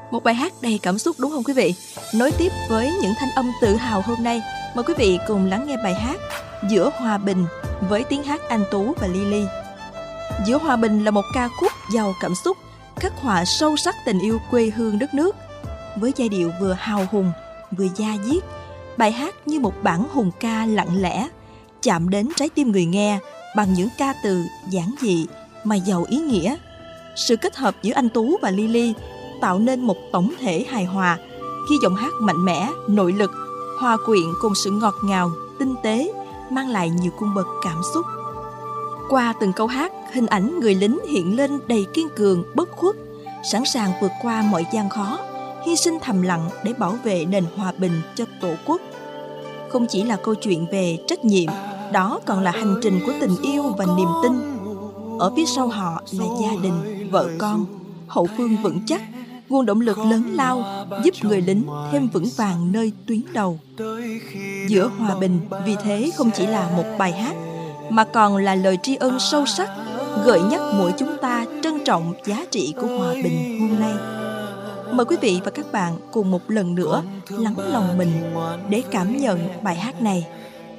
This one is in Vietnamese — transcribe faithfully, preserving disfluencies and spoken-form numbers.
Một bài hát đầy cảm xúc đúng không quý vị? Nối tiếp với những thanh âm tự hào hôm nay, mời quý vị cùng lắng nghe bài hát Giữa Hòa Bình với tiếng hát Anh Tú và Lily. Giữa Hòa Bình là một ca khúc giàu cảm xúc, khắc họa sâu sắc tình yêu quê hương đất nước. Với giai điệu vừa hào hùng, vừa da diết, bài hát như một bản hùng ca lặng lẽ, chạm đến trái tim người nghe bằng những ca từ giản dị mà giàu ý nghĩa. Sự kết hợp giữa Anh Tú và Lily tạo nên một tổng thể hài hòa khi giọng hát mạnh mẽ, nội lực, hòa quyện cùng sự ngọt ngào, tinh tế, mang lại nhiều cung bậc cảm xúc. Qua từng câu hát, hình ảnh người lính hiện lên đầy kiên cường, bất khuất, sẵn sàng vượt qua mọi gian khó, hy sinh thầm lặng để bảo vệ nền hòa bình cho Tổ quốc. Không chỉ là câu chuyện về trách nhiệm, đó còn là hành trình của tình yêu và niềm tin. Ở phía sau họ là gia đình, vợ con, hậu phương vững chắc, nguồn động lực lớn lao giúp người lính thêm vững vàng nơi tuyến đầu. Giữa Hòa Bình vì thế không chỉ là một bài hát, mà còn là lời tri ân sâu sắc, gợi nhắc mỗi chúng ta trân trọng giá trị của hòa bình hôm nay. Mời quý vị và các bạn cùng một lần nữa lắng lòng mình để cảm nhận bài hát này.